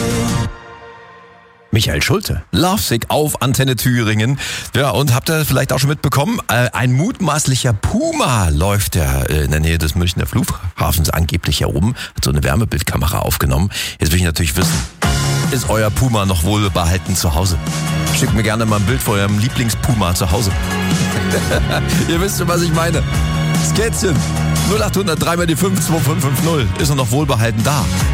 Michael Schulte, Lovesick auf Antenne Thüringen. Ja, und habt ihr vielleicht auch schon mitbekommen, ein mutmaßlicher Puma läuft ja in der Nähe des Münchner Flughafens angeblich herum, hat so eine Wärmebildkamera aufgenommen. Jetzt will ich natürlich wissen, ist euer Puma noch wohlbehalten zu Hause? Schickt mir gerne mal ein Bild von eurem Lieblingspuma zu Hause. Ihr wisst schon, was ich meine. Das Kätzchen 0800 3 mal die 5 2550 ist er noch wohlbehalten da.